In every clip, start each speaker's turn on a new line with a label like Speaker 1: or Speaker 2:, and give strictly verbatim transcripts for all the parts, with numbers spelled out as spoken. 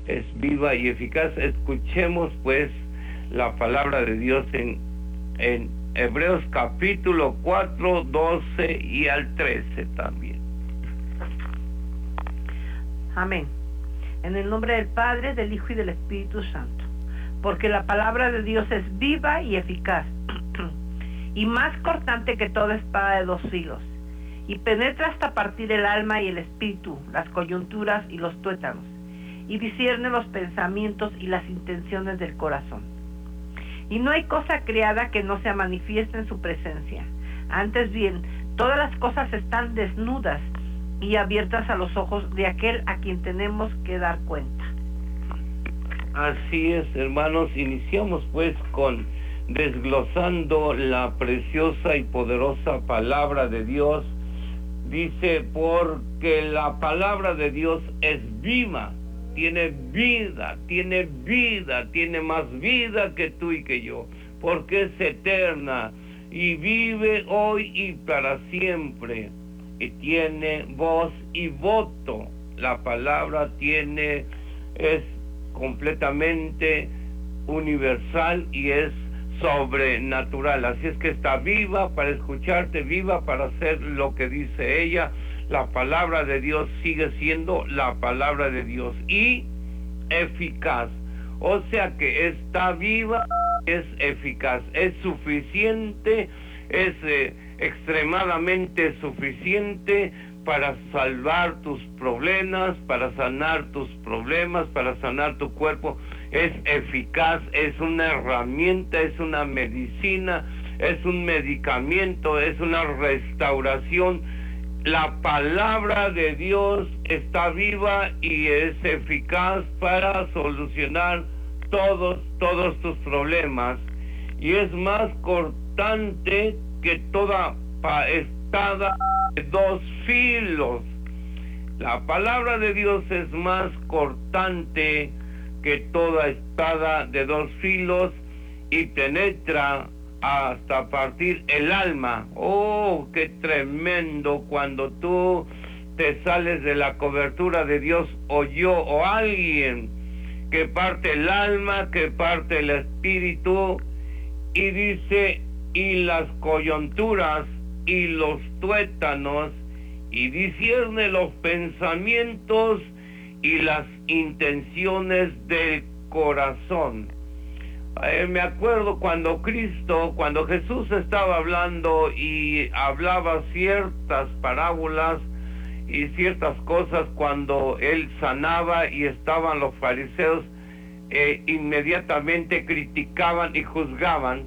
Speaker 1: es viva y eficaz. Escuchemos pues la palabra de Dios en, en Hebreos capítulo cuatro, doce y al trece también.
Speaker 2: Amén. En el nombre del Padre, del Hijo y del Espíritu Santo. Porque la palabra de Dios es viva y eficaz, y más cortante que toda espada de dos filos, y penetra hasta partir el alma y el espíritu, las coyunturas y los tuétanos, y discierne los pensamientos y las intenciones del corazón. Y no hay cosa creada que no se manifieste en su presencia. Antes bien, todas las cosas están desnudas y abiertas a los ojos de aquel a quien tenemos que dar cuenta.
Speaker 1: Así es, hermanos, iniciamos pues con desglosando la preciosa y poderosa palabra de Dios. Dice, porque la palabra de Dios es viva, tiene vida, tiene vida, tiene más vida que tú y que yo, porque es eterna y vive hoy y para siempre, y tiene voz y voto. La palabra tiene, es completamente universal y es sobrenatural, así es que está viva para escucharte, viva para hacer lo que dice ella. La palabra de Dios sigue siendo la palabra de Dios y eficaz, o sea que está viva, es eficaz, es suficiente, es eh, extremadamente suficiente para salvar tus problemas, para sanar tus problemas, para sanar tu cuerpo. Es eficaz, es una herramienta, es una medicina, es un medicamento, es una restauración. La palabra de Dios está viva y es eficaz para solucionar todos, todos tus problemas. Y es más cortante que toda espada de dos filos. La palabra de Dios es más cortante que toda espada de dos filos y penetra hasta partir el alma. Oh, qué tremendo cuando tú te sales de la cobertura de Dios, o yo o alguien que parte el alma, que parte el espíritu, y dice, y las coyunturas y los tuétanos, y discierne los pensamientos y las intenciones del corazón. Eh, me acuerdo cuando Cristo, cuando Jesús estaba hablando y hablaba ciertas parábolas y ciertas cosas, cuando él sanaba y estaban los fariseos, eh, inmediatamente criticaban y juzgaban,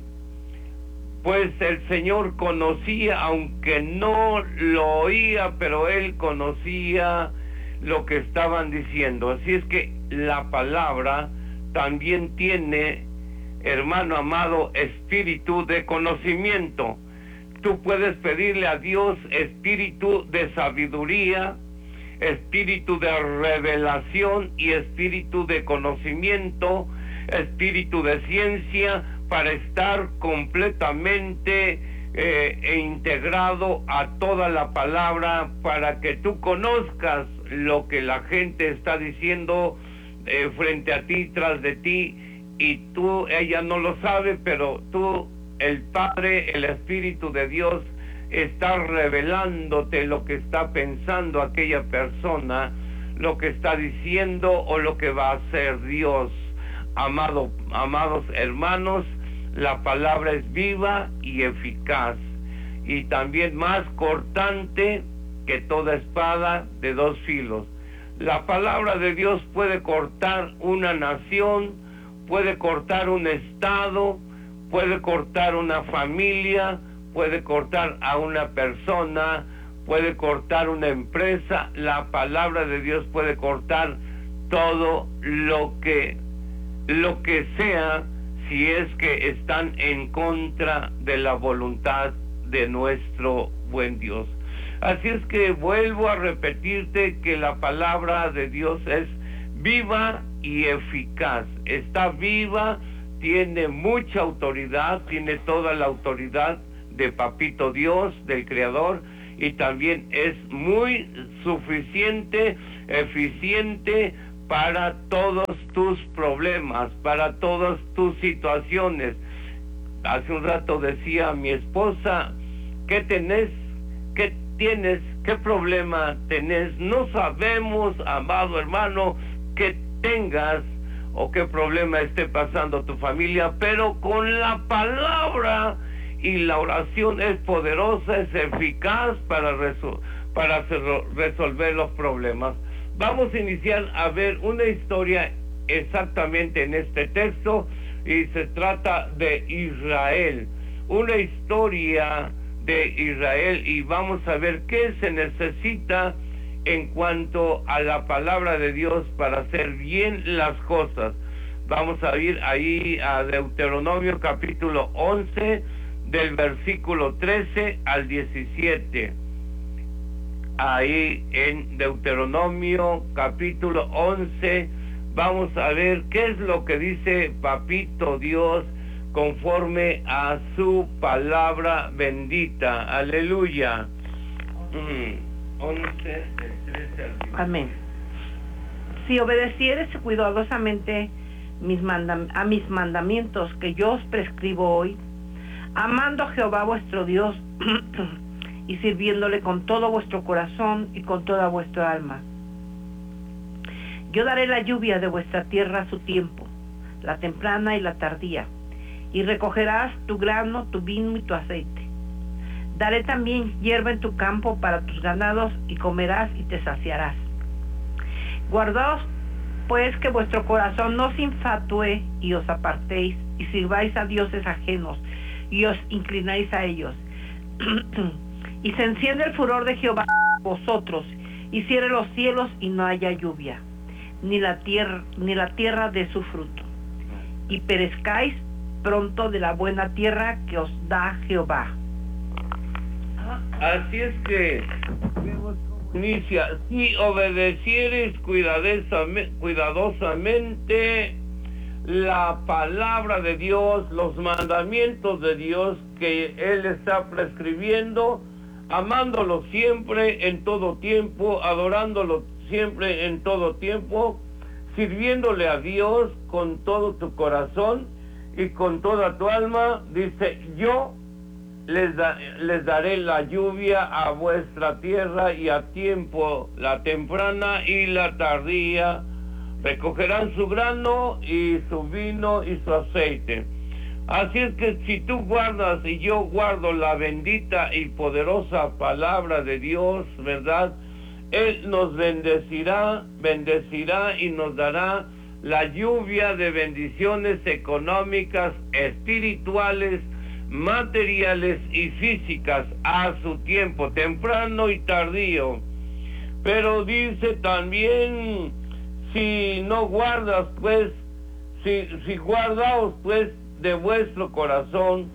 Speaker 1: pues el Señor conocía, aunque no lo oía, pero él conocía lo que estaban diciendo. Así es que la palabra también tiene, hermano amado, espíritu de conocimiento. Tú puedes pedirle a Dios espíritu de sabiduría, espíritu de revelación y espíritu de conocimiento, espíritu de ciencia, para estar completamente eh, e integrado a toda la palabra, para que tú conozcas lo que la gente está diciendo eh, frente a ti, tras de ti, y tú, ella no lo sabe, pero tú, el Padre, el Espíritu de Dios, está revelándote lo que está pensando aquella persona, lo que está diciendo o lo que va a hacer Dios. Amado, amados hermanos, la palabra es viva y eficaz, y también más cortante que toda espada de dos filos. La palabra de Dios puede cortar una nación, puede cortar un estado, puede cortar una familia, puede cortar a una persona, puede cortar una empresa. La palabra de Dios puede cortar todo lo que, lo que sea, si es que están en contra de la voluntad de nuestro buen Dios. Así es que vuelvo a repetirte que la palabra de Dios es viva y eficaz. Está viva, tiene mucha autoridad, tiene toda la autoridad de Papito Dios, del Creador, y también es muy suficiente, eficiente para todos tus problemas, para todas tus situaciones. Hace un rato decía mi esposa, ¿qué tenés? ¿Qué tienes? ¿Qué problema tenés? No sabemos, amado hermano, que tengas o qué problema esté pasando tu familia, pero con la palabra y la oración es poderosa, es eficaz para, resol- para resolver los problemas. Vamos a iniciar a ver una historia exactamente en este texto, y se trata de Israel, una historia de Israel, y vamos a ver qué se necesita en cuanto a la palabra de Dios para hacer bien las cosas. Vamos a ir ahí a Deuteronomio capítulo once, del versículo trece al diecisiete. Ahí en Deuteronomio capítulo once vamos a ver qué es lo que dice Papito Dios conforme a su palabra bendita. Aleluya. Mm, once, del trece al diecisiete.
Speaker 2: Amén. Si obedecieres cuidadosamente mis mandam- a mis mandamientos que yo os prescribo hoy, amando a Jehová vuestro Dios y sirviéndole con todo vuestro corazón y con toda vuestra alma, yo daré la lluvia de vuestra tierra a su tiempo, la temprana y la tardía, y recogerás tu grano, tu vino y tu aceite. Daré también hierba en tu campo para tus ganados, y comerás y te saciarás. Guardaos pues que vuestro corazón no se infatué y os apartéis y sirváis a dioses ajenos y os inclináis a ellos. Y se enciende el furor de Jehová vosotros, y cierre los cielos y no haya lluvia, ni la tierra, ni la tierra de su fruto, y perezcáis pronto de la buena tierra que os da Jehová.
Speaker 1: Así es que vemos cómo inicia: si obedecieres cuidadosamente, cuidadosamente la palabra de Dios, los mandamientos de Dios que Él está prescribiendo, amándolo siempre en todo tiempo, adorándolo siempre en todo tiempo, sirviéndole a Dios con todo tu corazón y con toda tu alma, dice: yo les, da, les daré la lluvia a vuestra tierra, y a tiempo la temprana y la tardía, recogerán su grano y su vino y su aceite. Así es que si tú guardas y yo guardo la bendita y poderosa palabra de Dios, ¿verdad? Él nos bendecirá, bendecirá y nos dará la lluvia de bendiciones económicas, espirituales, materiales y físicas a su tiempo, temprano y tardío. Pero dice también: si no guardas, pues, si, si guardaos, pues, de vuestro corazón,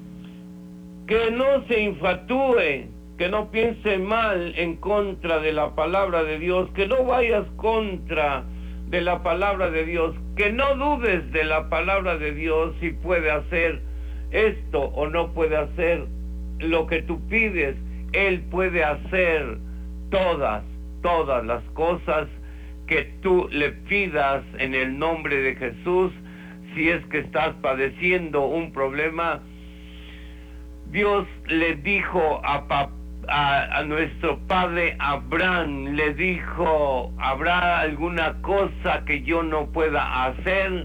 Speaker 1: que no se infatúe, que no piense mal en contra de la palabra de Dios, que no vayas contra de la palabra de Dios, que no dudes de la palabra de Dios, si puede hacer esto o no puede hacer lo que tú pides. Él puede hacer todas, todas las cosas que tú le pidas en el nombre de Jesús. Si es que estás padeciendo un problema, Dios le dijo a, a, a nuestro padre Abraham, le dijo: ¿habrá alguna cosa que yo no pueda hacer?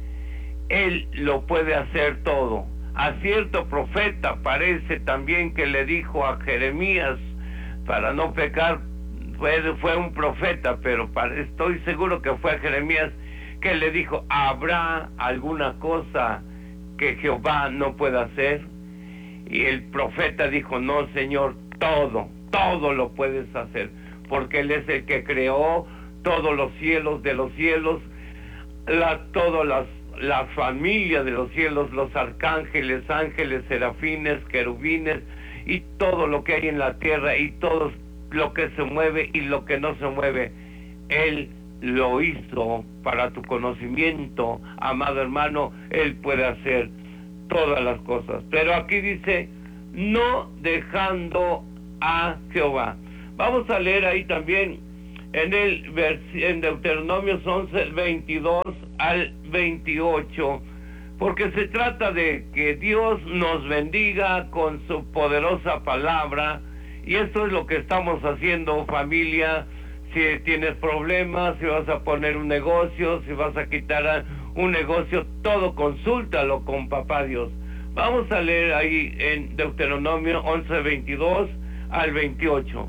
Speaker 1: Él lo puede hacer todo. A cierto profeta parece también que le dijo a Jeremías, para no pecar, fue, fue un profeta, pero para, estoy seguro que fue a Jeremías, que le dijo: ¿habrá alguna cosa que Jehová no pueda hacer? Y el profeta dijo: no, Señor, todo, todo lo puedes hacer, porque Él es el que creó todos los cielos de los cielos, la, todas las, la familia de los cielos, los arcángeles, ángeles, serafines, querubines, y todo lo que hay en la tierra, y todo lo que se mueve y lo que no se mueve. Él lo hizo para tu conocimiento, amado hermano. Él puede hacer todas las cosas, pero aquí dice: no dejando a Jehová. Vamos a leer ahí también en el en Deuteronomio once, veintidós al veintiocho, porque se trata de que Dios nos bendiga con su poderosa palabra, y esto es lo que estamos haciendo, familia. Si tienes problemas, si vas a poner un negocio, si vas a quitar un negocio, todo consúltalo con Papá Dios. Vamos a leer ahí en Deuteronomio once, veintidós al veintiocho.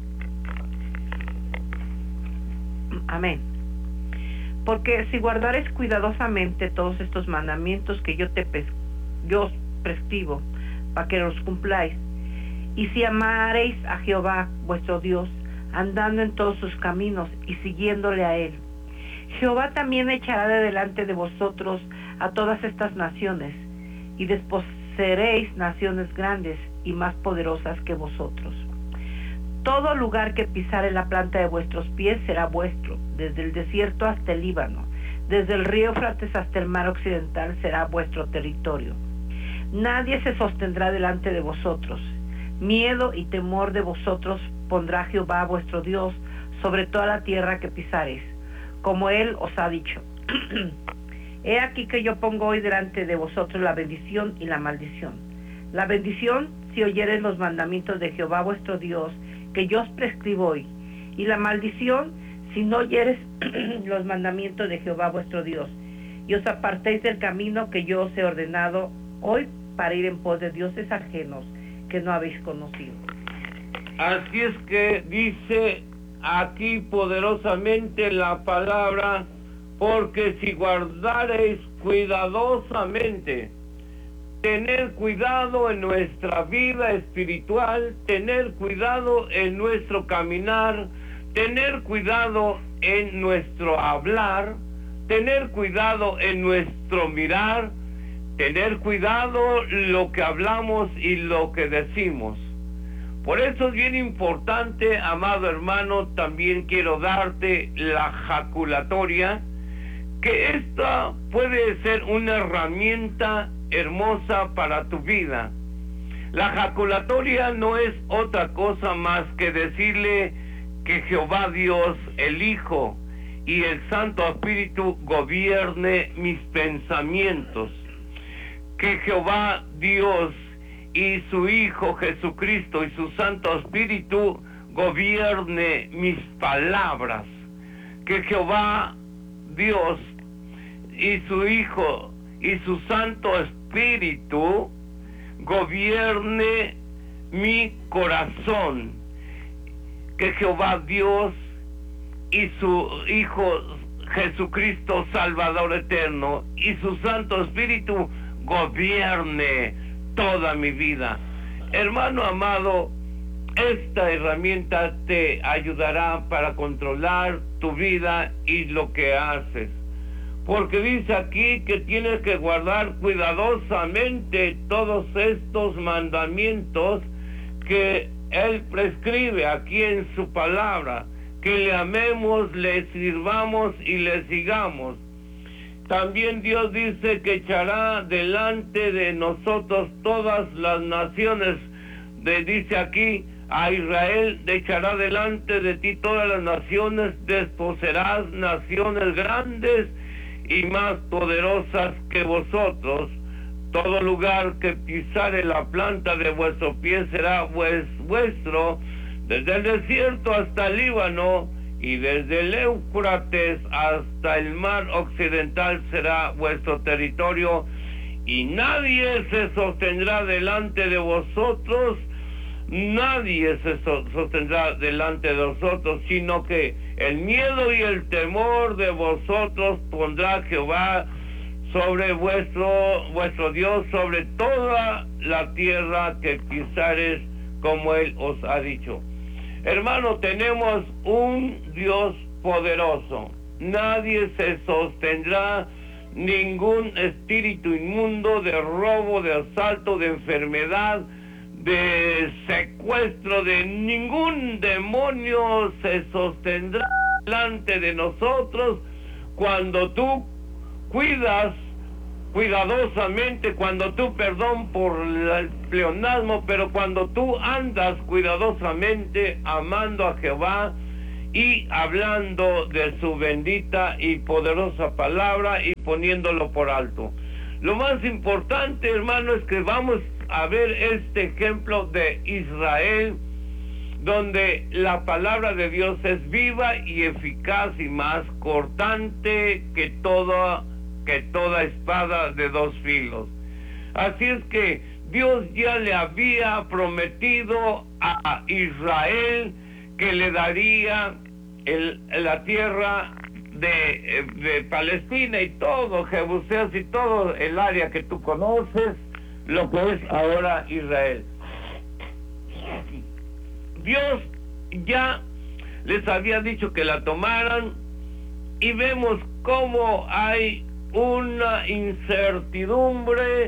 Speaker 2: Amén. Porque si guardares cuidadosamente todos estos mandamientos que yo te pres yo os prescribo, para que los cumpláis, y si amareis a Jehová vuestro Dios, andando en todos sus caminos y siguiéndole a él, Jehová también echará de delante de vosotros a todas estas naciones, y desposeeréis naciones grandes y más poderosas que vosotros. Todo lugar que pisare la planta de vuestros pies será vuestro, desde el desierto hasta el Líbano, desde el río Éufrates hasta el mar occidental será vuestro territorio. Nadie se sostendrá delante de vosotros. Miedo y temor de vosotros pondrá Jehová vuestro Dios sobre toda la tierra que pisareis, como él os ha dicho. He aquí que yo pongo hoy delante de vosotros la bendición y la maldición. La bendición, si oyereis los mandamientos de Jehová vuestro Dios, que yo os prescribo hoy, y la maldición, si no oyeres los mandamientos de Jehová vuestro Dios, y os apartéis del camino que yo os he ordenado hoy para ir en pos de dioses ajenos que no habéis conocido.
Speaker 1: Así es que dice aquí poderosamente la palabra, porque si guardareis cuidadosamente, tener cuidado en nuestra vida espiritual, tener cuidado en nuestro caminar, tener cuidado en nuestro hablar, tener cuidado en nuestro mirar, tener cuidado lo que hablamos y lo que decimos. Por eso es bien importante, amado hermano, también quiero darte la jaculatoria, que esta puede ser una herramienta hermosa para tu vida. La jaculatoria no es otra cosa más que decirle que Jehová Dios, el Hijo y el Santo Espíritu gobierne mis pensamientos, que Jehová Dios y su Hijo Jesucristo y su Santo Espíritu gobierne mis palabras, que Jehová Dios y su Hijo y su Santo Espíritu gobierne mi corazón, que Jehová Dios y su Hijo Jesucristo Salvador eterno y su Santo Espíritu gobierne toda mi vida. Hermano amado, esta herramienta te ayudará para controlar tu vida y lo que haces, porque dice aquí que tienes que guardar cuidadosamente todos estos mandamientos que Él prescribe aquí en su palabra, que le amemos, le sirvamos y le sigamos. También Dios dice que echará delante de nosotros todas las naciones, de, dice aquí, a Israel echará delante de ti todas las naciones, desposeerás naciones grandes y más poderosas que vosotros. Todo lugar que pisare la planta de vuestro pie será vuestro, desde el desierto hasta el Líbano, y desde el Éufrates hasta el mar occidental será vuestro territorio, y nadie se sostendrá delante de vosotros, nadie se sostendrá delante de vosotros, sino que el miedo y el temor de vosotros pondrá Jehová sobre vuestro, vuestro Dios, sobre toda la tierra que pisares, como Él os ha dicho. Hermano, tenemos un Dios poderoso. Nadie se sostendrá, ningún espíritu inmundo de robo, de asalto, de enfermedad, de secuestro, de ningún demonio se sostendrá delante de nosotros cuando tú cuidas cuidadosamente, cuando tú, perdón por el pleonasmo, pero cuando tú andas cuidadosamente amando a Jehová y hablando de su bendita y poderosa palabra y poniéndolo por alto. Lo más importante, hermano, es que vamos a ver este ejemplo de Israel, donde la palabra de Dios es viva y eficaz y más cortante que toda, que toda espada de dos filos. Así es que Dios ya le había prometido a Israel que le daría el, la tierra de, de Palestina y todo, Jebuseos y todo el área que tú conoces, lo que es ahora Israel. Dios ya les había dicho que la tomaran y vemos cómo hay una incertidumbre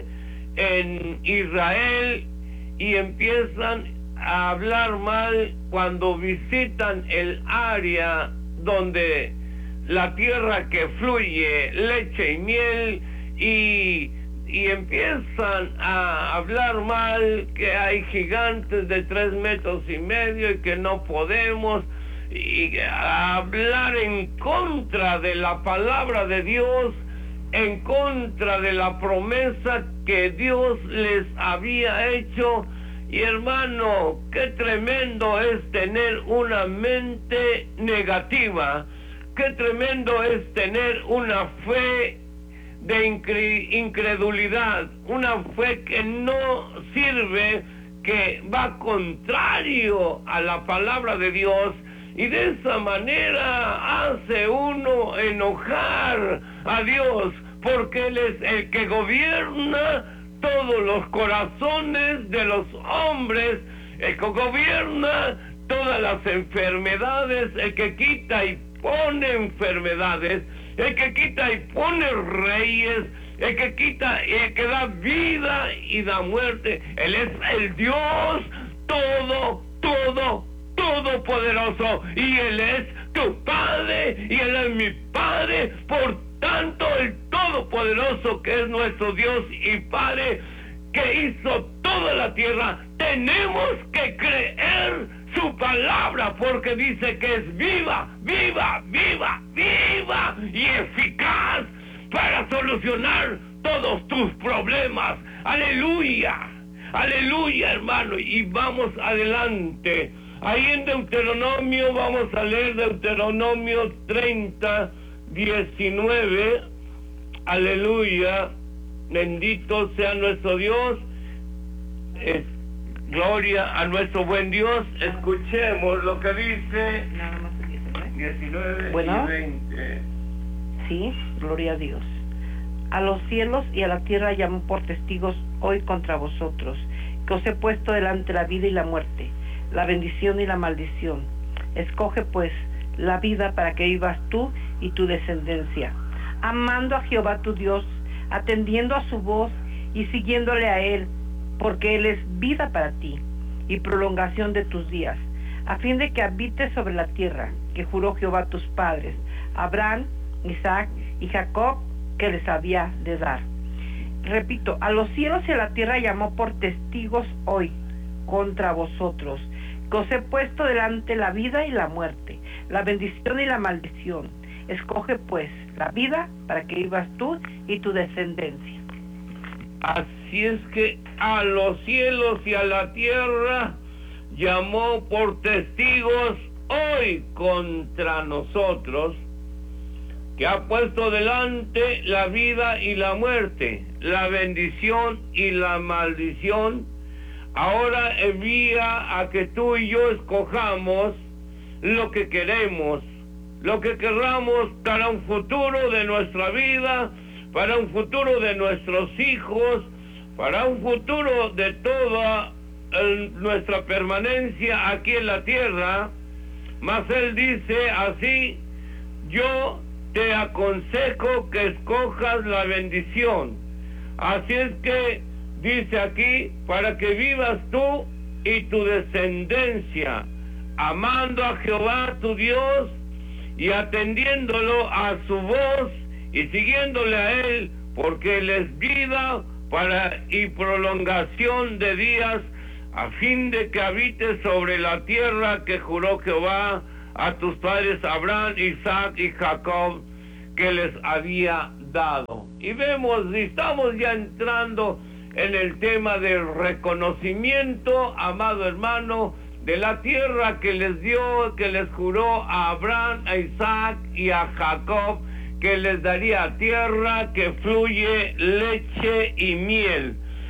Speaker 1: en Israel y empiezan a hablar mal cuando visitan el área donde la tierra que fluye leche y miel y, y empiezan a hablar mal que hay gigantes de tres metros y medio y que no podemos, y a hablar en contra de la palabra de Dios, en contra de la promesa que Dios les había hecho. Y hermano, qué tremendo es tener una mente negativa, qué tremendo es tener una fe de incredulidad, una fe que no sirve, que va contrario a la palabra de Dios, y de esa manera hace uno enojar a Dios, porque Él es el que gobierna todos los corazones de los hombres, el que gobierna todas las enfermedades, el que quita y pone enfermedades, el que quita y pone reyes, el que quita y el que da vida y da muerte. Él es el Dios todo, todo, todopoderoso, y Él es tu Padre, y Él es mi Padre. Por tanto, el Todopoderoso, que es nuestro Dios y Padre, que hizo toda la tierra, tenemos que creer su palabra, porque dice que es viva, viva, viva, viva y eficaz para solucionar todos tus problemas. Aleluya, aleluya, hermano. Y vamos adelante. Ahí en Deuteronomio, vamos a leer Deuteronomio treinta, diecinueve. Aleluya, bendito sea nuestro Dios. Es, gloria a nuestro buen Dios. Escuchemos lo que dice
Speaker 2: Nada más el diecinueve.
Speaker 1: diecinueve
Speaker 2: Bueno.
Speaker 1: y veinte.
Speaker 2: Sí, gloria a Dios. A los cielos y a la tierra llamo por testigos hoy contra vosotros, que os he puesto delante la vida y la muerte, la bendición y la maldición. Escoge pues la vida para que vivas tú y tu descendencia, amando a Jehová tu Dios, atendiendo a su voz y siguiéndole a Él, porque Él es vida para ti y prolongación de tus días, a fin de que habites sobre la tierra que juró Jehová a tus padres, Abraham, Isaac y Jacob, que les había de dar. Repito, a los cielos y a la tierra llamó por testigos hoy contra vosotros, que os he puesto delante la vida y la muerte, la bendición y la maldición. Escoge pues la vida para que vivas tú y tu descendencia.
Speaker 1: Así es que a los cielos y a la tierra llamó por testigos hoy contra nosotros, que ha puesto delante la vida y la muerte, la bendición y la maldición. Ahora envía a que tú y yo escojamos lo que queremos, lo que querramos para un futuro de nuestra vida, para un futuro de nuestros hijos, para un futuro de toda el, nuestra permanencia aquí en la tierra. Mas Él dice así: yo te aconsejo que escojas la bendición. Así es que dice aquí, para que vivas tú y tu descendencia, amando a Jehová tu Dios y atendiéndolo a su voz y siguiéndole a Él, porque Él es vida para y prolongación de días, a fin de que habites sobre la tierra que juró Jehová a tus padres Abraham, Isaac y Jacob, que les había dado. Y vemos, y estamos ya entrando en el tema del reconocimiento, amado hermano, de la tierra que les dio, que les juró a Abraham, a Isaac y a Jacob, que les daría tierra que fluye leche y miel.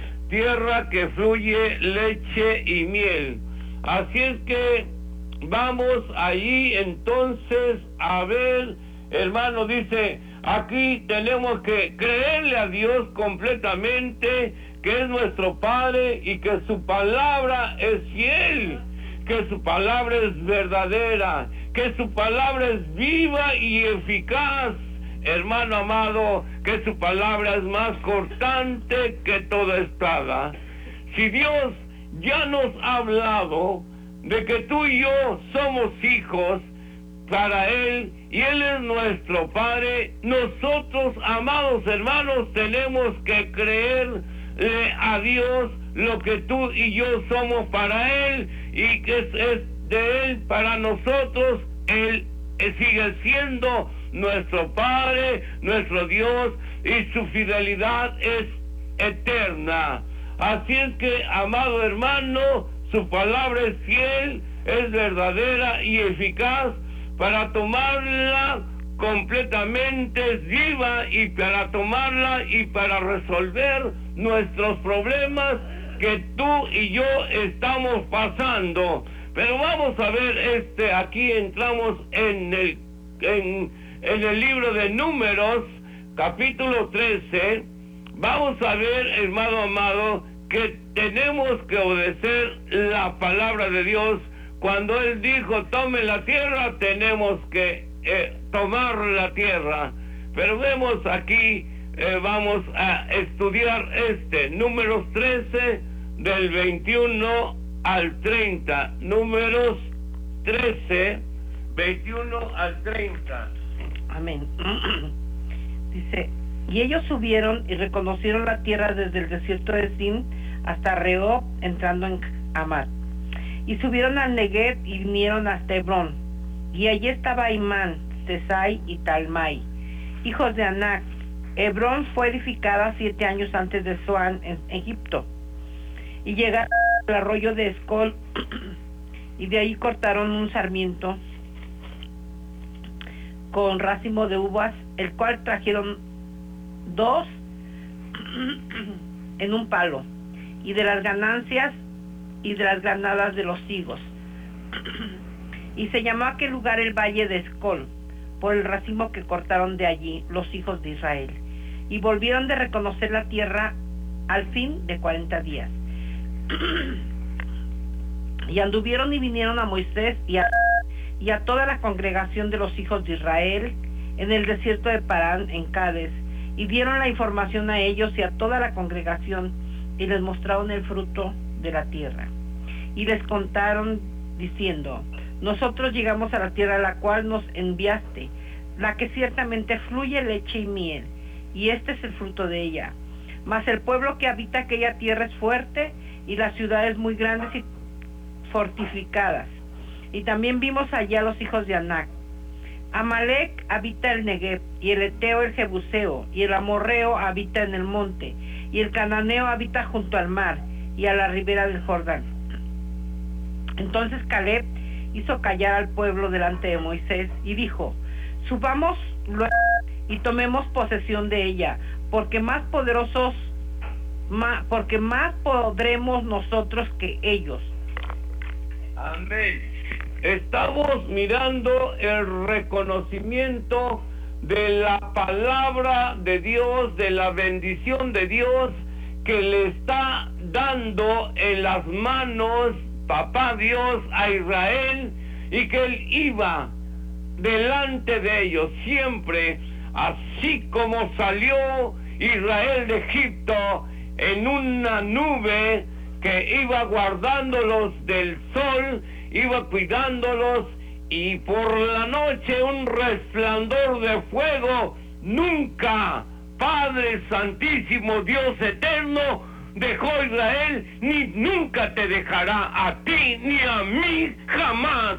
Speaker 1: Tierra que fluye leche y miel. Así es que vamos allí entonces a ver, hermano, dice, aquí tenemos que creerle a Dios completamente, que es nuestro Padre y que su palabra es fiel, que su palabra es verdadera, que su palabra es viva y eficaz, hermano amado, que su palabra es más cortante que toda espada. Si Dios ya nos ha hablado de que tú y yo somos hijos para Él, y Él es nuestro Padre, nosotros, amados hermanos, tenemos que creerle a Dios lo que tú y yo somos para Él, y que es, es de Él para nosotros. Él sigue siendo nuestro Padre, nuestro Dios, y su fidelidad es eterna. Así es que, amado hermano, su palabra es fiel, es verdadera y eficaz. Para tomarla completamente es viva, y para tomarla y para resolver nuestros problemas que tú y yo estamos pasando. Pero vamos a ver, este, aquí entramos en el, en, en el libro de Números, capítulo trece. Vamos a ver, hermano amado, que tenemos que obedecer la palabra de Dios. Cuando Él dijo, tome la tierra, tenemos que eh, tomar la tierra. Pero vemos aquí, eh, vamos a estudiar este, Números trece, del veintiuno al treinta. Números trece, veintiuno al treinta.
Speaker 2: Amén. Dice, y ellos subieron y reconocieron la tierra desde el desierto de Zin hasta Rehob, entrando en Amad. Y subieron al Negev y vinieron hasta Hebrón. Y allí estaba Imán, Sesai y Talmai, hijos de Anac. Hebrón fue edificada siete años antes de Zoán en Egipto. Y llegaron al arroyo de Escol, y de ahí cortaron un sarmiento con racimo de uvas, el cual trajeron dos en un palo, y de las ganancias y de las granadas de los higos. Y se llamó aquel lugar el Valle de Escol, por el racimo que cortaron de allí los hijos de Israel. Y volvieron de reconocer la tierra al fin de cuarenta días. Y anduvieron y vinieron a Moisés y a, y a toda la congregación de los hijos de Israel en el desierto de Parán, en Cades, y dieron la información a ellos y a toda la congregación, y les mostraron el fruto de la tierra. Y les contaron diciendo, nosotros llegamos a la tierra a la cual nos enviaste, la que ciertamente fluye leche y miel, y este es el fruto de ella. Mas el pueblo que habita aquella tierra es fuerte, y las ciudades muy grandes y fortificadas. Y también vimos allá los hijos de Anac. Amalek habita el Negev, y el Eteo el Jebuseo, y el Amorreo habita en el monte, y el Cananeo habita junto al mar, y a la ribera del Jordán. Entonces Caleb hizo callar al pueblo delante de Moisés, y dijo, subamos luego y tomemos posesión de ella, porque más poderosos, más, porque más podremos nosotros que ellos.
Speaker 1: Amén. Estamos mirando el reconocimiento de la palabra de Dios, de la bendición de Dios que le está dando en las manos Papá Dios a Israel, y que Él iba delante de ellos siempre, así como salió Israel de Egipto en una nube que iba guardándolos del sol, iba cuidándolos, y por la noche un resplandor de fuego. Nunca Padre Santísimo, Dios eterno, dejó a Israel, ni nunca te dejará a ti ni a mí, jamás.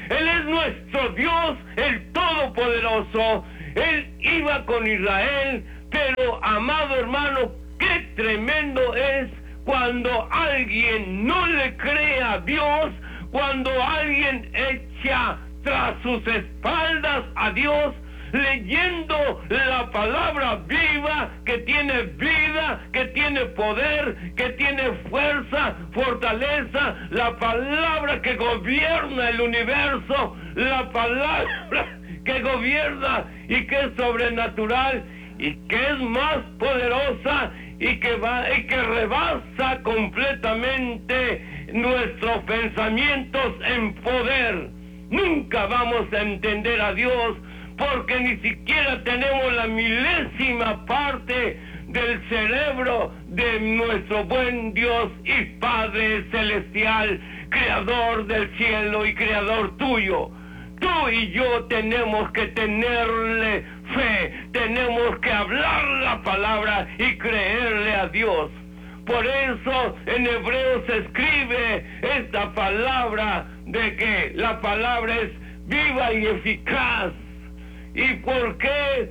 Speaker 1: Él es nuestro Dios, el Todopoderoso. Él iba con Israel, pero amado hermano, qué tremendo es cuando alguien no le cree a Dios, cuando alguien echa tras sus espaldas a Dios, leyendo la palabra viva, que tiene vida, que tiene poder, que tiene fuerza, fortaleza, la palabra que gobierna el universo, la palabra que gobierna y que es sobrenatural y que es más poderosa y que va y que rebasa completamente nuestros pensamientos en poder. Nunca vamos a entender a Dios porque ni siquiera tenemos la milésima parte del cerebro de nuestro buen Dios y Padre celestial, creador del cielo y creador tuyo. Tú y yo tenemos que tenerle fe, tenemos que hablar la palabra y creerle a Dios. Por eso en Hebreos se escribe esta palabra de que la palabra es viva y eficaz. ¿Y por qué?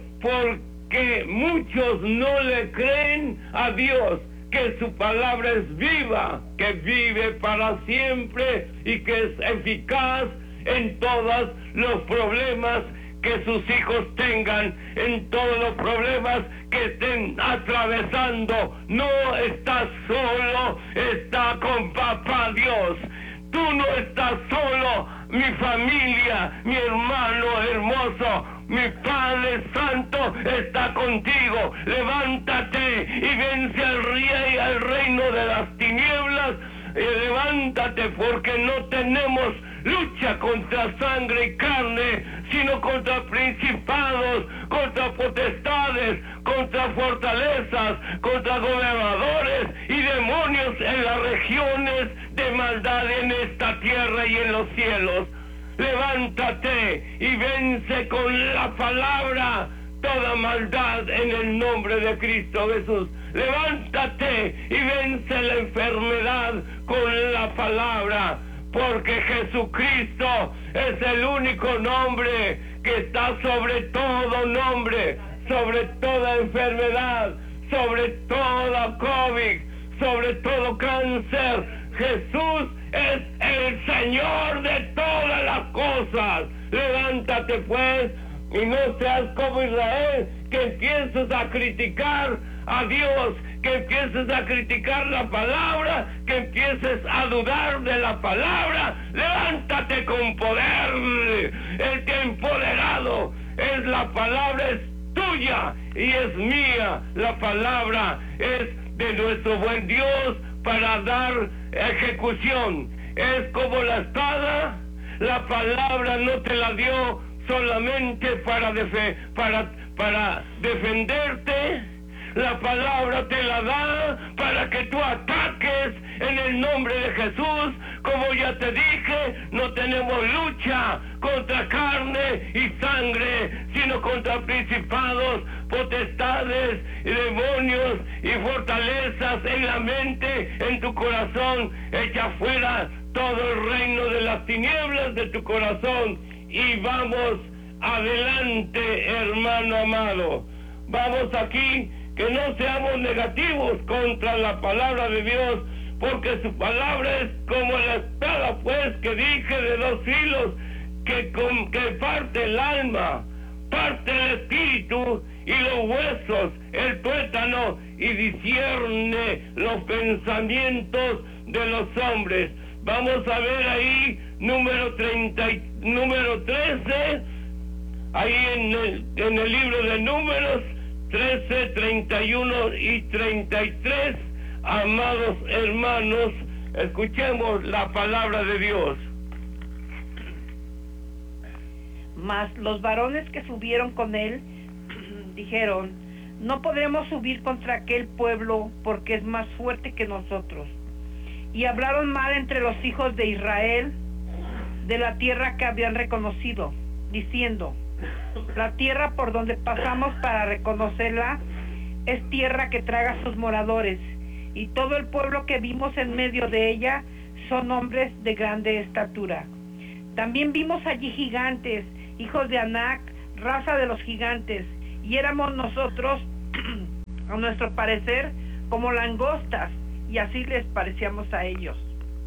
Speaker 1: Porque muchos no le creen a Dios, que su palabra es viva, que vive para siempre y que es eficaz en todos los problemas que sus hijos tengan, en todos los problemas que estén atravesando. No estás solo, está con papá Dios. Tú no estás solo, mi familia, mi hermano hermoso, mi Padre Santo está contigo. Levántate y vence al rey y al reino de las tinieblas. Y levántate, porque no tenemos lucha contra sangre y carne, sino contra principados, contra potestades, contra fortalezas, contra gobernadores y demonios en las regiones de maldad en esta tierra y en los cielos. Levántate y vence con la palabra toda maldad en el nombre de Cristo Jesús. Levántate y vence la enfermedad con la palabra, porque Jesucristo es el único nombre que está sobre todo nombre, sobre toda enfermedad, sobre toda COVID, sobre todo cáncer. Jesús es el Señor de todas las cosas. Levántate pues y no seas como Israel, que empieces a criticar a Dios, que empieces a criticar la palabra, que empieces a dudar de la palabra. Levántate con poder. El que ha empoderado es la palabra, es tuya y es mía. La palabra es de nuestro buen Dios para dar ejecución. Es como la espada. La palabra no te la dio solamente para, defe para, para defenderte. La palabra te la da para que tú ataques en el nombre de Jesús. Como ya te dije, no tenemos lucha contra carne y sangre, sino contra principados, potestades, y demonios y fortalezas en la mente, en tu corazón. Echa fuera todo el reino de las tinieblas de tu corazón y vamos adelante, hermano amado. Vamos aquí, que no seamos negativos contra la palabra de Dios, porque su palabra es como la espada, pues, que dije, de dos filos, que, con, que parte el alma, parte el espíritu y los huesos, el tuétano, y discierne los pensamientos de los hombres. Vamos a ver ahí número treinta, número trece, ahí en el, en el libro de Números trece, treinta y uno y treinta y tres. Amados hermanos, escuchemos la palabra de Dios.
Speaker 2: Mas los varones que subieron con él dijeron: no podremos subir contra aquel pueblo, porque es más fuerte que nosotros. Y hablaron mal entre los hijos de Israel de la tierra que habían reconocido, diciendo: la tierra por donde pasamos para reconocerla es tierra que traga a sus moradores, y todo el pueblo que vimos en medio de ella son hombres de grande estatura. También vimos allí gigantes, hijos de Anac, raza de los gigantes, y éramos nosotros, a nuestro parecer, como langostas, y así les parecíamos a ellos.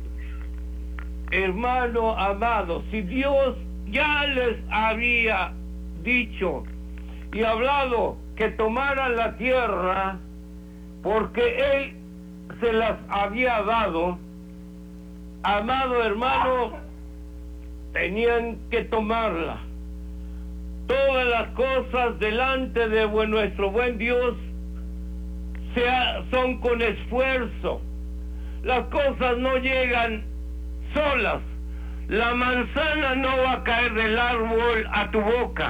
Speaker 1: Hermano amado, si Dios ya les había dicho y hablado que tomaran la tierra, porque Él se las había dado, amado hermano, tenían que tomarla. Todas las cosas delante de nuestro buen Dios sea, son con esfuerzo. Las cosas no llegan solas. La manzana no va a caer del árbol a tu boca.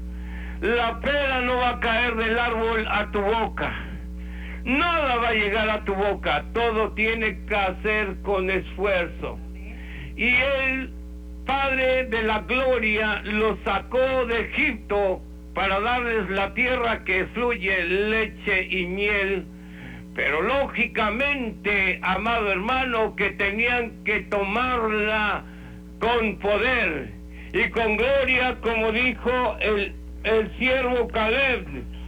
Speaker 1: La pera no va a caer del árbol a tu boca. Nada va a llegar a tu boca. Todo tiene que hacer con esfuerzo. Y el Padre de la gloria los sacó de Egipto para darles la tierra que fluye leche y miel. Pero lógicamente, amado hermano, que tenían que tomarla con poder y con gloria, como dijo el, el siervo Caleb.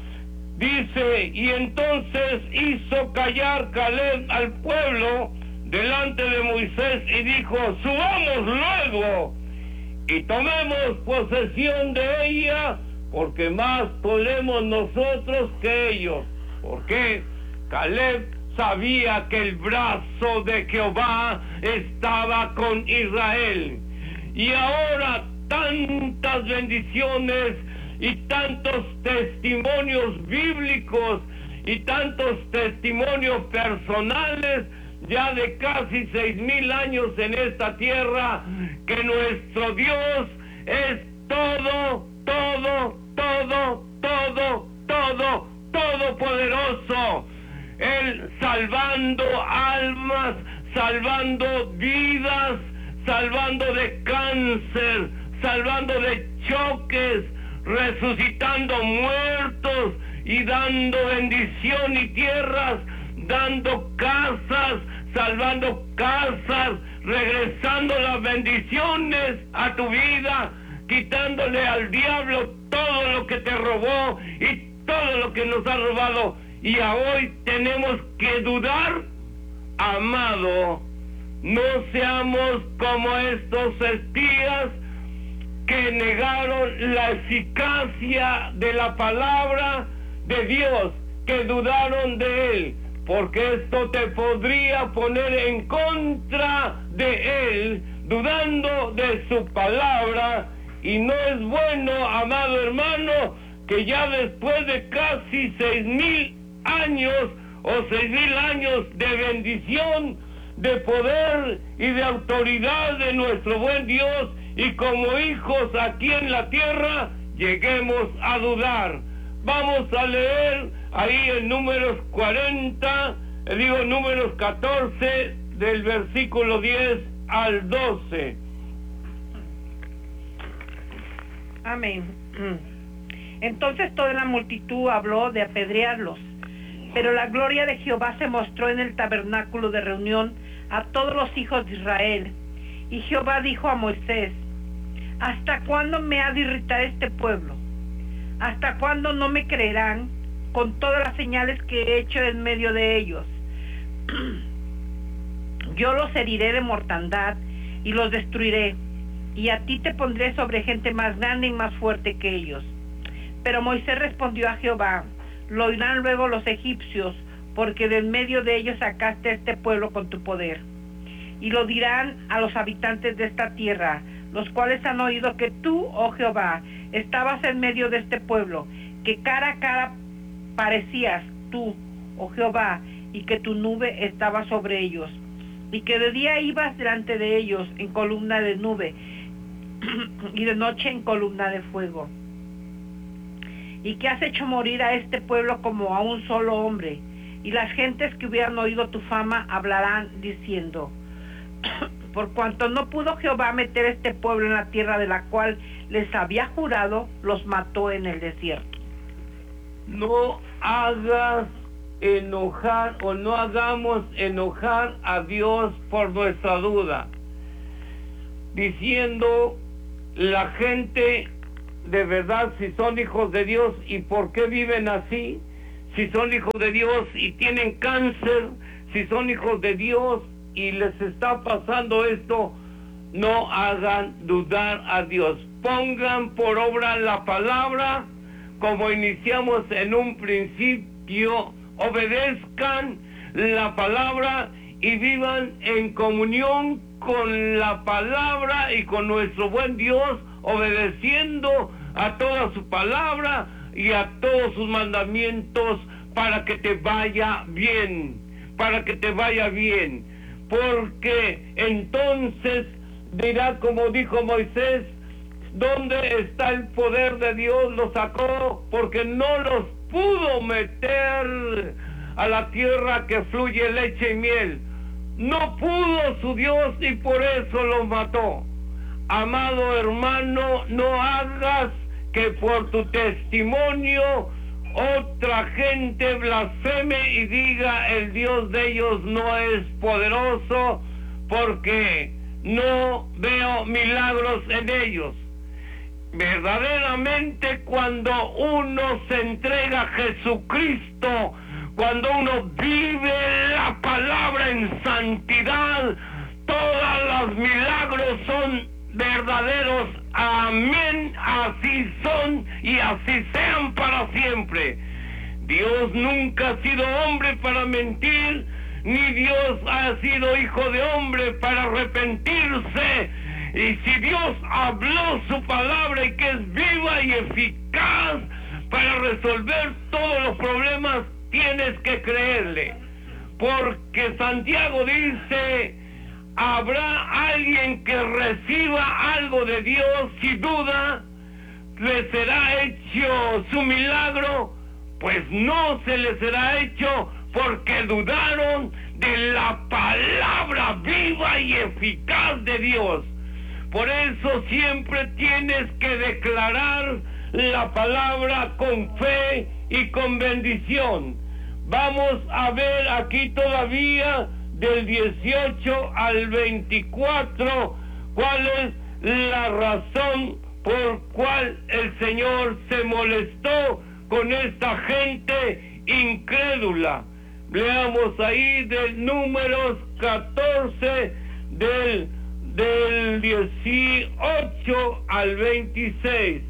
Speaker 1: Dice, y entonces hizo callar Caleb al pueblo delante de Moisés y dijo, subamos luego y tomemos posesión de ella, porque más podemos nosotros que ellos. ¿Por qué? Caleb sabía que el brazo de Jehová estaba con Israel. Y ahora tantas bendiciones y tantos testimonios bíblicos y tantos testimonios personales ya de casi seis mil años en esta tierra, que nuestro Dios es todo, todo, todo, todo, todo, todopoderoso. Él salvando almas, salvando vidas, salvando de cáncer, salvando de choques, resucitando muertos y dando bendición y tierras, dando casas, salvando casas, regresando las bendiciones a tu vida, quitándole al diablo todo lo que te robó y todo lo que nos ha robado. Y a hoy tenemos que dudar, amado, no seamos como estos espías que negaron la eficacia de la palabra de Dios, que dudaron de Él, porque esto te podría poner en contra de Él, dudando de su palabra, y no es bueno, amado hermano, que ya después de casi seis mil años o seis mil años de bendición, de poder y de autoridad de nuestro buen Dios, y como hijos aquí en la tierra, lleguemos a dudar. Vamos a leer ahí en Números cuarenta, digo Números catorce, del versículo diez al doce.
Speaker 2: Amén. Entonces toda la multitud habló de apedrearlos, pero la gloria de Jehová se mostró en el tabernáculo de reunión a todos los hijos de Israel. Y Jehová dijo a Moisés, ¿hasta cuándo me ha de irritar este pueblo? ¿Hasta cuándo no me creerán con todas las señales que he hecho en medio de ellos? Yo los heriré de mortandad y los destruiré, y a ti te pondré sobre gente más grande y más fuerte que ellos. Pero Moisés respondió a Jehová, lo oirán luego los egipcios, porque de en medio de ellos sacaste a este pueblo con tu poder. Y lo dirán a los habitantes de esta tierra, los cuales han oído que tú, oh Jehová, estabas en medio de este pueblo, que cara a cara parecías tú, oh Jehová, y que tu nube estaba sobre ellos, y que de día ibas delante de ellos en columna de nube, y de noche en columna de fuego. Y que has hecho morir a este pueblo como a un solo hombre, y las gentes que hubieran oído tu fama hablarán diciendo, por cuanto no pudo Jehová meter este pueblo en la tierra de la cual les había jurado, los mató en el desierto.
Speaker 1: No hagas enojar o no hagamos enojar a Dios por nuestra duda. diciendo la gente de verdad si son hijos de Dios y por qué viven así, si son hijos de Dios y tienen cáncer, si son hijos de Dios y les está pasando esto, no hagan dudar a Dios. Pongan por obra la palabra, como iniciamos en un principio, obedezcan la palabra y vivan en comunión con la palabra y con nuestro buen Dios, obedeciendo a toda su palabra y a todos sus mandamientos para que te vaya bien, para que te vaya bien, porque entonces dirá como dijo Moisés, ¿dónde está el poder de Dios? Lo sacó porque no los pudo meter a la tierra que fluye leche y miel. No pudo su Dios y por eso los mató. Amado hermano, no hagas que por tu testimonio otra gente blasfeme y diga el Dios de ellos no es poderoso, porque no veo milagros en ellos. Verdaderamente cuando uno se entrega a Jesucristo, cuando uno vive la palabra en santidad, todos los milagros son verdaderos. Amén, así son y así sean para siempre. Dios nunca ha sido hombre para mentir, ni Dios ha sido hijo de hombre para arrepentirse. Y si Dios habló su palabra y que es viva y eficaz para resolver todos los problemas, tienes que creerle. Porque Santiago dice, ¿habrá alguien que reciba algo de Dios si duda? ¿Le será hecho su milagro? Pues no se le será hecho, porque dudaron de la palabra viva y eficaz de Dios. Por eso siempre tienes que declarar la palabra con fe y con bendición. Vamos a ver aquí todavía del dieciocho al veinticuatro cuál es la razón por cual el Señor se molestó con esta gente incrédula. Leamos ahí del Números catorce del, del dieciocho al veintiséis.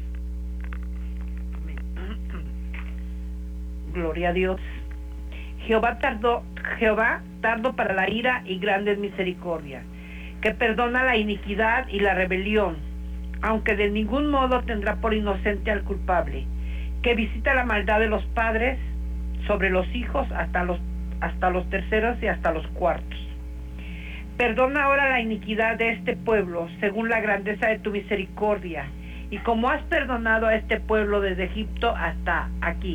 Speaker 2: Gloria a Dios. Jehová tardó, Jehová tardo para la ira y grande en misericordia, que perdona la iniquidad y la rebelión, aunque de ningún modo tendrá por inocente al culpable, que visita la maldad de los padres sobre los hijos hasta los, hasta los terceros y hasta los cuartos. Perdona ahora la iniquidad de este pueblo, según la grandeza de tu misericordia, y como has perdonado a este pueblo desde Egipto hasta aquí.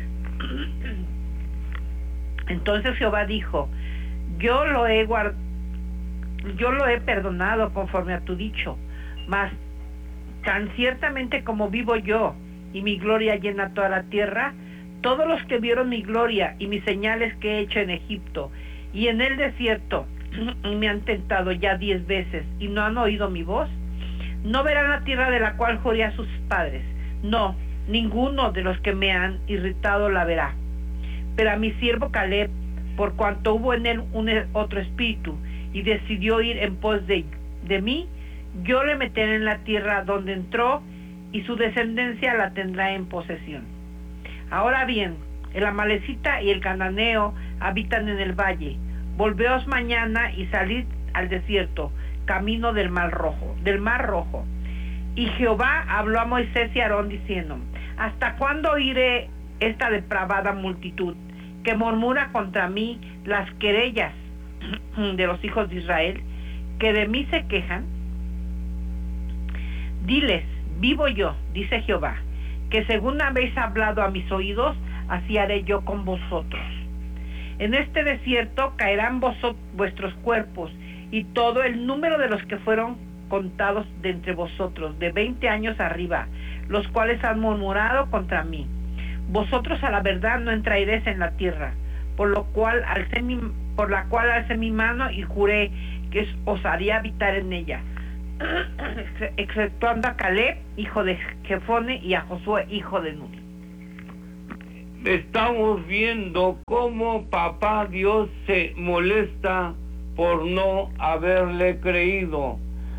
Speaker 2: Entonces Jehová dijo, yo lo he guard... yo lo he perdonado conforme a tu dicho, mas tan ciertamente como vivo yo y mi gloria llena toda la tierra, todos los que vieron mi gloria y mis señales que he hecho en Egipto y en el desierto y me han tentado ya diez veces y no han oído mi voz, no verán la tierra de la cual juré a sus padres, no, ninguno de los que me han irritado la verá. Pero a mi siervo Caleb, por cuanto hubo en él un otro espíritu y decidió ir en pos de, de mí, yo le meteré en la tierra donde entró y su descendencia la tendrá en posesión. Ahora bien, el amalecita y el cananeo habitan en el valle. Volveos mañana y salid al desierto, camino del mar rojo, del mar rojo. Y Jehová habló a Moisés y a Aarón diciendo, ¿hasta cuándo oiré esta depravada multitud que murmura contra mí las querellas de los hijos de Israel, que de mí se quejan? Diles, vivo yo, dice Jehová, que según habéis hablado a mis oídos, así haré yo con vosotros. En este desierto caerán vosotros, vuestros cuerpos, y todo el número de los que fueron contados de entre vosotros, de veinte años arriba, los cuales han murmurado contra mí. Vosotros a la verdad no entraréis en la tierra, por lo cual alcé mi, por la cual alcé mi mano y juré que os haría habitar en ella. exceptuando a Caleb, hijo de Jefone, y a Josué, hijo de Nun.
Speaker 1: Estamos viendo cómo papá Dios se molesta por no haberle creído.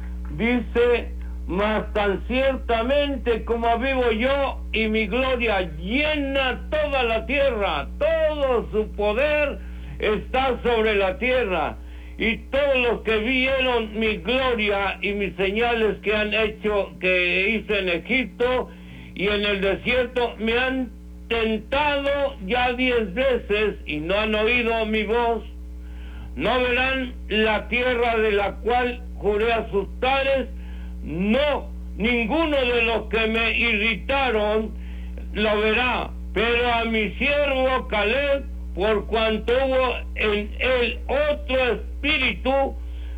Speaker 1: Dice, mas tan ciertamente como vivo yo y mi gloria llena toda la tierra, todo su poder está sobre la tierra, y todos los que vieron mi gloria y mis señales que han hecho, que hice en Egipto y en el desierto, me han tentado ya diez veces y no han oído mi voz. No verán la tierra de la cual juré a sus padres, no, ninguno de los que me irritaron lo verá, pero a mi siervo Caleb, por cuanto hubo en él otro espíritu,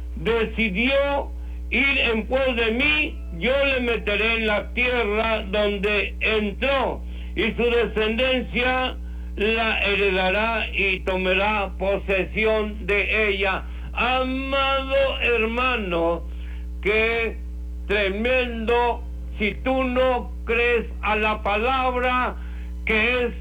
Speaker 1: decidió ir en pos de mí, yo le meteré en la tierra donde entró, y su descendencia la heredará y tomará posesión de ella. Amado hermano, qué tremendo si tú no crees a la palabra que es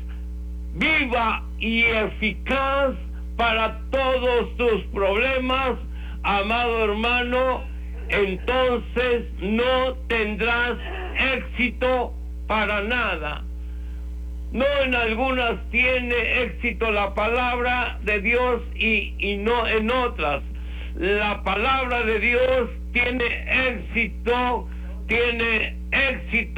Speaker 1: viva y eficaz para todos tus problemas, amado hermano, entonces no tendrás éxito para nada. No en algunas tiene éxito la palabra de Dios y, y no en otras. La palabra de Dios tiene éxito, tiene éxito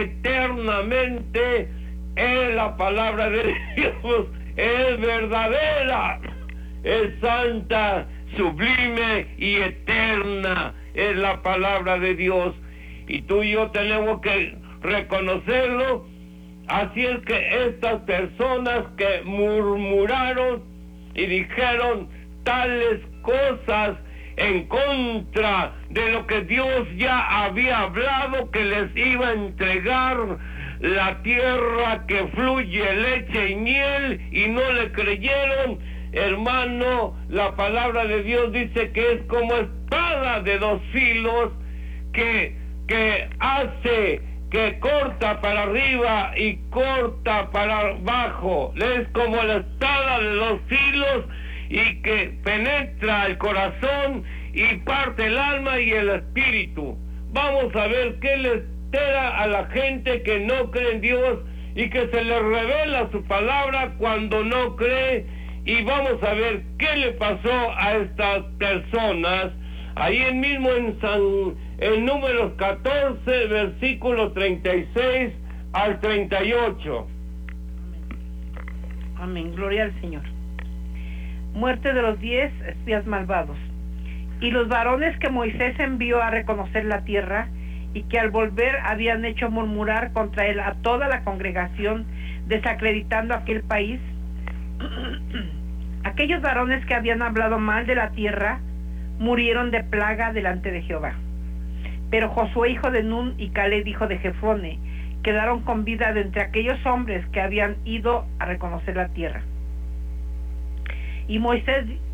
Speaker 1: eternamente. Es la palabra de Dios, es verdadera, es santa, sublime y eterna. Es la palabra de Dios. Y tú y yo tenemos que reconocerlo. Así es que estas personas que murmuraron y dijeron tales cosas en contra de lo que Dios ya había hablado, que les iba a entregar la tierra que fluye leche y miel, y no le creyeron, hermano, la palabra de Dios dice que es como espada de dos filos, que, que hace, que corta para arriba y corta para abajo, es como la espada de dos filos, y que penetra el corazón y parte el alma y el espíritu. Vamos a ver qué le espera a la gente que no cree en Dios y que se le revela su palabra cuando no cree, y vamos a ver qué le pasó a estas personas. Ahí en mismo en San, en Números catorce, versículos treinta y seis al treinta y ocho.
Speaker 2: Amén. Amén, gloria al Señor. Muerte de los diez espías malvados. Y los varones que Moisés envió a reconocer la tierra, y que al volver habían hecho murmurar contra él a toda la congregación, desacreditando aquel país, aquellos varones que habían hablado mal de la tierra, murieron de plaga delante de Jehová. Pero Josué, hijo de Nun, y Caleb, hijo de Jefone, quedaron con vida de entre aquellos hombres que habían ido a reconocer la tierra. Y Moisés